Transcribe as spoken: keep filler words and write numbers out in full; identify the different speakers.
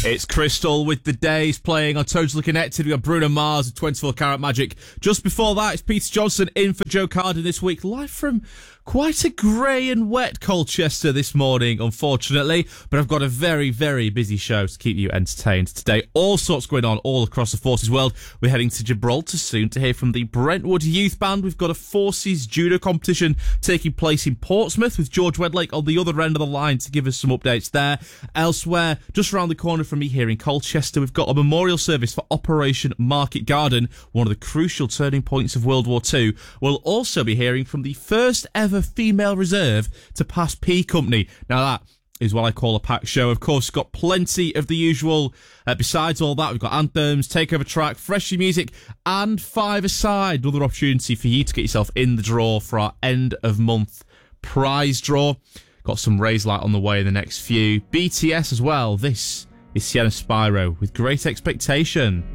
Speaker 1: It's Crystal with The Days playing on Totally Connected. We've got Bruno Mars and twenty-four Karat Magic. Just before that, it's Peter Johnson in for Joe Carden this week, live from quite a grey and wet Colchester this morning, unfortunately. But I've got a very, very busy show to keep you entertained today. All sorts going on all across the Forces world. We're heading to Gibraltar soon to hear from the Brentwood Youth Band. We've got a Forces judo competition taking place in Portsmouth with George Wedlake on the other end of the line to give us some updates there. Elsewhere, just around the corner from me here in Colchester, we've got a memorial service for Operation Market Garden, one of the crucial turning points of World War Two. We'll also be hearing from the first ever female reserve to pass P Company. Now that is what I call a packed show. Of course, got plenty of the usual. Uh, besides all that, we've got anthems, takeover track, fresh music, and five aside. Another opportunity for you to get yourself in the draw for our end of month prize draw. Got some Raise Light on the way in the next few. B T S as well. This is Sienna Spyro with Great Expectation.